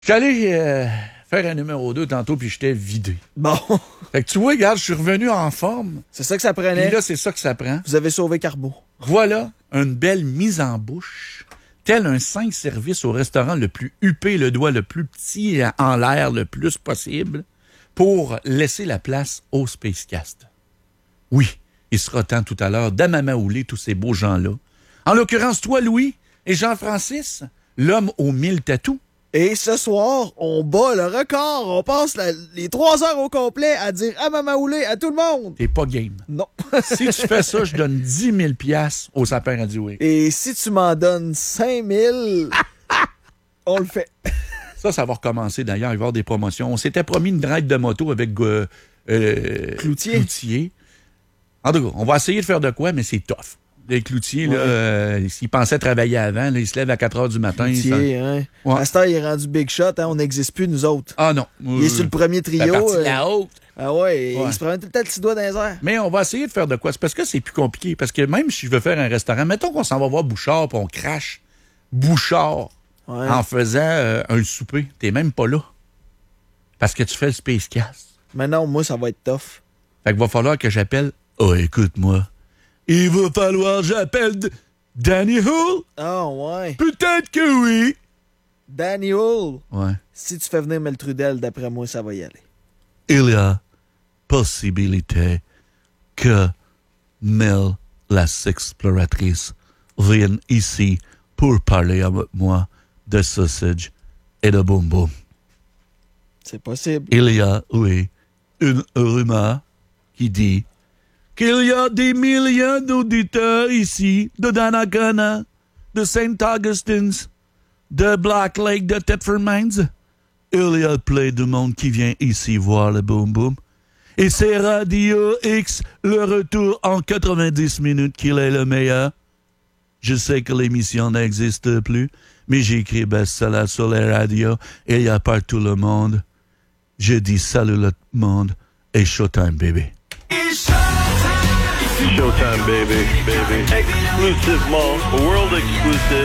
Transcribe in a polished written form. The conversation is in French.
Je suis allé faire un numéro 2 tantôt, puis j'étais vidé. Bon. Fait que tu vois, regarde, je suis revenu en forme. C'est ça que ça prenait. Puis là, c'est ça que ça prend. Vous avez sauvé Carbo. Voilà une belle mise en bouche. Tel un 5 services au restaurant le plus huppé, le doigt le plus petit en l'air le plus possible, pour laisser la place au Spacecast. Oui, il sera temps tout à l'heure d'amamaouler tous ces beaux gens-là. En l'occurrence, toi, Louis, et Jean-Francis, l'homme aux 1000 tatous. Et ce soir, on bat le record. On passe les 3 heures au complet à dire « Amamaoulé » à tout le monde. T'es pas game. Non. Si tu fais ça, je donne 10 000 piastres au sapin Radio Week. Et si tu m'en donnes 5 000, on le fait. Ça va recommencer d'ailleurs. Il va y avoir des promotions. On s'était promis une ride de moto avec Cloutier. En tout cas, on va essayer de faire de quoi, mais c'est tough. Les Cloutiers, ouais. Là, s'ils pensaient travailler avant, là, ils se lèvent à 4 heures du matin. Cloutier, hein. Ouais. À cette heure, il est rendu big shot, hein. On n'existe plus, nous autres. Ah non. Il est sur le premier trio. La partie de la haute. Ah ouais, il se promène tout le temps le petit doigt dans les airs. Mais on va essayer de faire de quoi? C'est parce que c'est plus compliqué. Parce que même si je veux faire un restaurant, mettons qu'on s'en va voir Bouchard puis on crache Bouchard en faisant un souper. T'es même pas là. Parce que tu fais le Spacecast. Mais non, moi, ça va être tough. Fait qu'il va falloir que j'appelle. Oh, écoute-moi. Il va falloir que j'appelle Danny Hull. Ah, ouais. Peut-être que oui. Danny Hull. Ouais. Si tu fais venir Mel Trudel, d'après moi, ça va y aller. Il y a possibilité que Mel, la sexploratrice, vienne ici pour parler avec moi de sausage et de boum boum. C'est possible. Il y a, oui, une rumeur qui dit qu'il y a des millions d'auditeurs ici, de Donnacona, de St. Augustine's, de Black Lake, de Thetford Mines. Il y a plein de monde qui vient ici voir le boom boom. Et c'est Radio X, le retour en 90 minutes, qu'il est le meilleur. Je sais que l'émission n'existe plus, mais j'ai écrit best-seller sur les radios et il y a partout le monde. Je dis salut le monde et Showtime, baby. Showtime, baby. Exclusivement, world exclusive.